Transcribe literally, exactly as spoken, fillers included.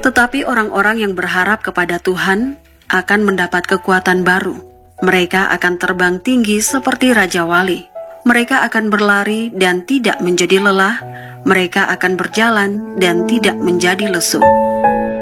Tetapi orang-orang yang berharap kepada Tuhan akan mendapat kekuatan baru. Mereka akan terbang tinggi seperti Raja Wali. Mereka akan berlari dan tidak menjadi lelah. Mereka akan berjalan dan tidak menjadi lesu.